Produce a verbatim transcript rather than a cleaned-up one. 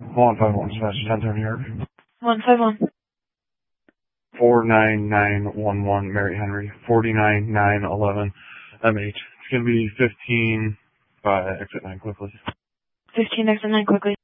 one five one, Sebastian, ten thirty, New York. one five one. four nine nine one one, Mary Henry, forty-nine nine eleven, M H. It's going to be fifteen by exit nine quickly. fifteen exit nine quickly.